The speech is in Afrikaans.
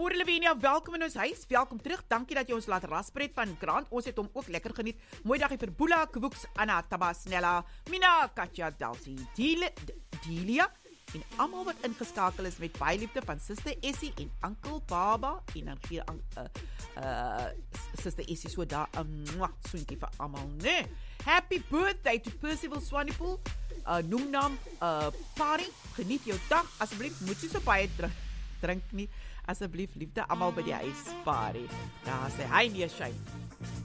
Goeiemôre Lavinia, welkom in ons huis. Welkom terug. Dankie dat jy ons laat rasbreed van Grant. Ons het hom ook lekker geniet. Mooi dagie vir Boela, Kwooks, Anna, Tabasnella, Mina, Katja, Delsie, Delia en almal wat ingeskakel is met baie liefde van Suster Essie en Uncle Baba en dan gee Suster Essie so daar 'n soentjie vir almal, nee. Happy birthday to Percival Swanepoel. Noemnaam party. Geniet jou dag. Asseblief moet jy so baie drink nie. Asseblief liefde almal by die huis party. Daar sê hy nee, shame.